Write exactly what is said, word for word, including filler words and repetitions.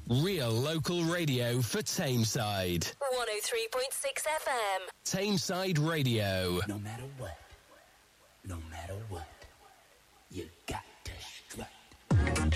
Real local radio for Tameside. one oh three point six F M. Tameside Radio. No matter what, no matter what, you